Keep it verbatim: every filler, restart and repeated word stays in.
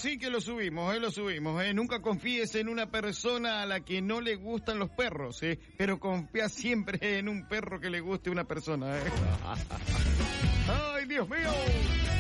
sí que lo subimos, eh, lo subimos. Eh. Nunca confíes en una persona a la que no le gustan los perros, eh, pero confía siempre en un perro que le guste a una persona. Eh. ¡Ay, Dios mío!